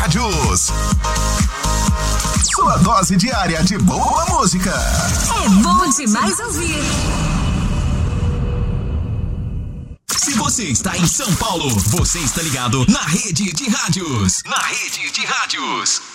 Rádios. Sua dose diária de boa música. É bom demais ouvir. Se você está em São Paulo, você está ligado na Rede de Rádios. Na Rede de Rádios.